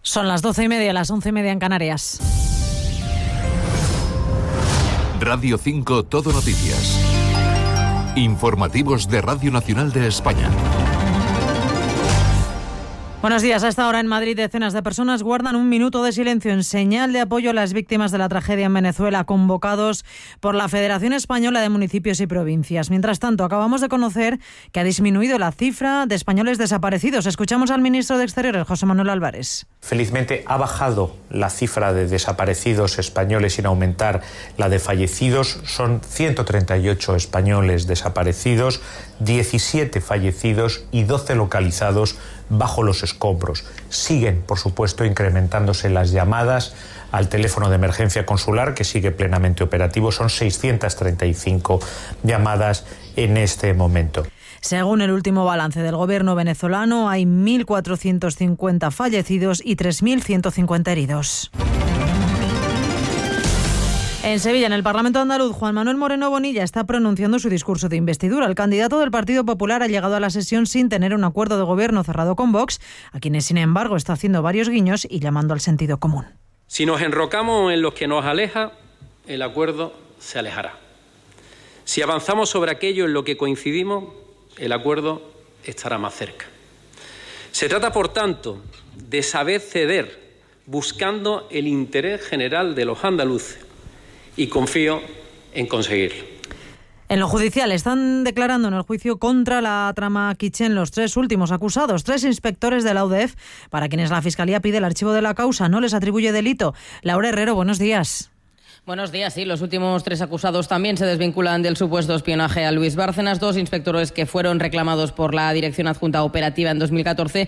Son las 12:30, las 11:30 en Canarias. Radio 5 Todo Noticias. Informativos de Radio Nacional de España. Buenos días. A esta hora en Madrid decenas de personas guardan un minuto de silencio en señal de apoyo a las víctimas de la tragedia en Venezuela, convocados por la Federación Española de Municipios y Provincias. Mientras tanto, acabamos de conocer que ha disminuido la cifra de españoles desaparecidos. Escuchamos al ministro de Exteriores, José Manuel Álvarez. Felizmente ha bajado la cifra de desaparecidos españoles sin aumentar la de fallecidos. Son 138 españoles desaparecidos, 17 fallecidos y 12 localizados bajo los escombros. Siguen, por supuesto, incrementándose las llamadas al teléfono de emergencia consular, que sigue plenamente operativo. Son 635 llamadas en este momento. Según el último balance del gobierno venezolano, hay 1.450 fallecidos y 3.150 heridos. En Sevilla, en el Parlamento andaluz, Juan Manuel Moreno Bonilla está pronunciando su discurso de investidura. El candidato del Partido Popular ha llegado a la sesión sin tener un acuerdo de gobierno cerrado con Vox, a quienes, sin embargo, está haciendo varios guiños y llamando al sentido común. Si nos enrocamos en lo que nos aleja, el acuerdo se alejará. Si avanzamos sobre aquello en lo que coincidimos, el acuerdo estará más cerca. Se trata, por tanto, de saber ceder buscando el interés general de los andaluces, y confío en conseguirlo. En lo judicial están declarando en el juicio contra la trama Kitchen los tres últimos acusados, 3 inspectores de la UDEF, para quienes la Fiscalía pide el archivo de la causa, no les atribuye delito. Laura Herrero, buenos días. Buenos días, sí. Los últimos 3 acusados también se desvinculan del supuesto espionaje a Luis Bárcenas, 2 inspectores que fueron reclamados por la Dirección Adjunta Operativa en 2014